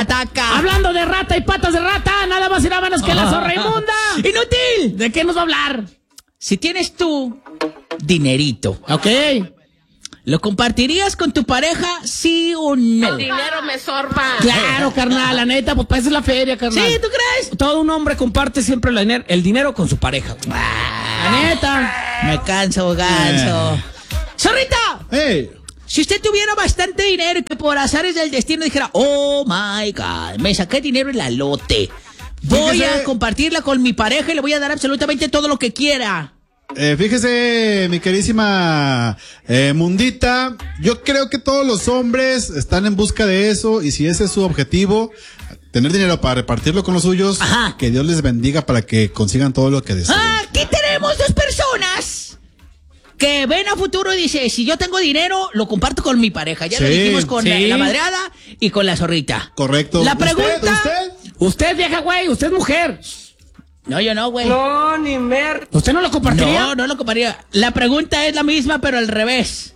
taca. Hablando de rata y patas de rata, nada más y nada menos que la zorra inmunda. ¡Inútil! ¿De qué nos va a hablar? Si tienes tú dinerito, Ok. ¿lo compartirías con tu pareja, sí o no? El dinero me sorba. Claro, carnal, la neta, pues para eso es la feria, carnal. ¿Sí? ¿Tú crees? Todo un hombre comparte siempre el dinero con su pareja. La neta. Me canso, ganso. ¡Zorrita! ¡Hey! Si usted tuviera bastante dinero y que por azares del destino dijera, oh my God, me saqué dinero en la lote, voy Fíjese. a compartirla con mi pareja y le voy a dar absolutamente todo lo que quiera. Fíjese, mi queridísima Mundita, yo creo que todos los hombres están en busca de eso y si ese es su objetivo, tener dinero para repartirlo con los suyos, Ajá. que Dios les bendiga para que consigan todo lo que desean. Aquí tenemos dos personas que ven a futuro y dice, si yo tengo dinero, lo comparto con mi pareja. Ya lo Sí, dijimos con sí. la madreada y con la zorrita. Correcto. La ¿Usted? pregunta... Usted, vieja güey, usted es mujer. No, yo no, güey. No, ni mer. ¿Usted no lo compartiría? No lo compraría. La pregunta es la misma, pero al revés.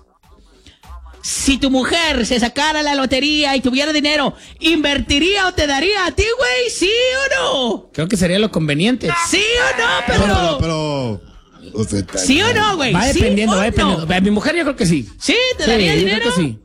Si tu mujer se sacara la lotería y tuviera dinero, ¿invertiría o te daría a ti, güey? ¿Sí o no? Creo que sería lo conveniente. ¿Sí o no? Pero usted ¿Sí o no, güey? Va ¿Sí dependiendo, o va dependiendo. no? Mi mujer yo creo que sí. ¿Sí? ¿Te Sí, daría yo dinero? creo que sí.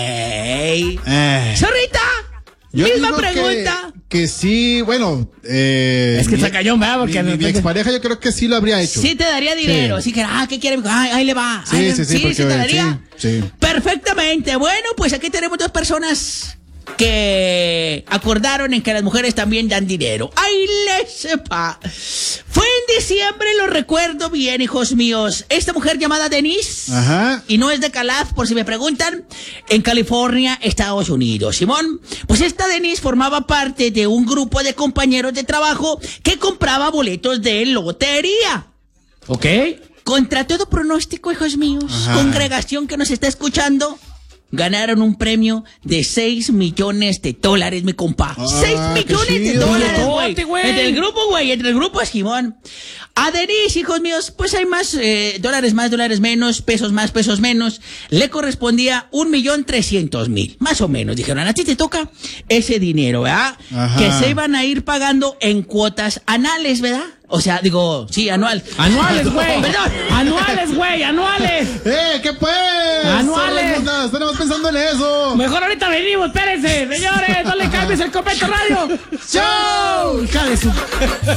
Ok. Zorrita, Yo misma digo pregunta. que sí, bueno. Es que está cañón, ¿verdad? Porque mi expareja yo creo que sí lo habría hecho. Sí te daría dinero. Sí. Así que, ¿qué quiere? Ay, ahí le va. Sí, Ay, sí, porque, te daría. sí. Perfectamente. Bueno, pues aquí tenemos dos personas que acordaron en que las mujeres también dan dinero. ¡Ay, les sepa! Fue en diciembre, lo recuerdo bien, hijos míos. Esta mujer llamada Denise, Ajá. y no es de Calaf, por si me preguntan, en California, Estados Unidos. Simón, pues esta Denise formaba parte de un grupo de compañeros de trabajo que compraba boletos de lotería. ¿Ok? Contra todo pronóstico, hijos míos, Ajá. congregación que nos está escuchando, ganaron un premio de $6 millones, mi compa. Ah, 6 qué millones de chido. dólares, Billotote, güey. güey. Entre el grupo Simón. A Denise, hijos míos, pues hay más, dólares más, dólares menos, pesos más, pesos menos. Le correspondía 1,300,000, más o menos. Dijeron, a ti te toca ese dinero, ¿verdad? Ajá. Que se iban a ir pagando en cuotas anales, ¿verdad? O sea, digo, sí, anual. Anuales, güey. Perdón. Anuales, güey, anuales. ¿Qué pues? Anuales. Zorra, estaremos pensando en eso. Mejor ahorita venimos, espérense, señores, no le cambies el Copete Radio. ¡Chau! Hija de su...